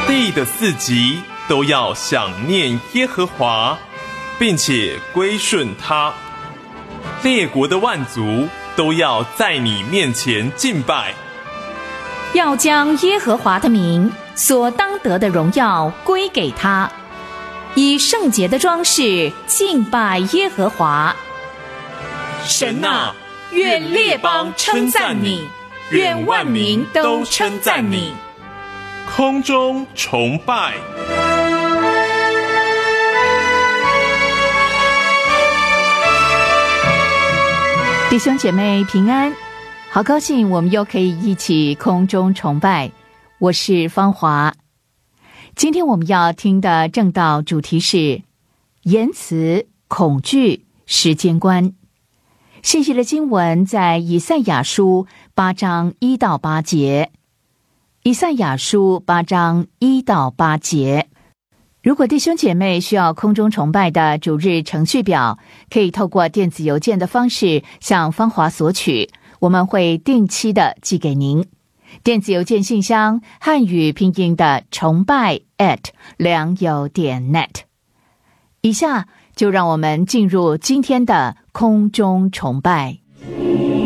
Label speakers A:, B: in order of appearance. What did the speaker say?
A: 地的四极都要想念耶和华，并且归顺他。列国的万族都要在你面前敬拜，
B: 要将耶和华的名所当得的荣耀归给他，以圣洁的装饰敬拜耶和华。神啊，愿列邦称赞你，愿万民都称赞你。
A: 空中崇拜。
B: 弟兄姐妹平安，好高兴我们又可以一起空中崇拜。我是芳华。今天我们要听的正道主题是言辞、恐惧、时间观。信息的经文在以赛亚书8章1到8节。以赛亚书8章1到8节。如果弟兄姐妹需要空中崇拜的主日程序表，可以透过电子邮件的方式向芳华索取，我们会定期的寄给您。电子邮件信箱汉语拼音的崇拜良友.net。以下就让我们进入今天的空中崇拜。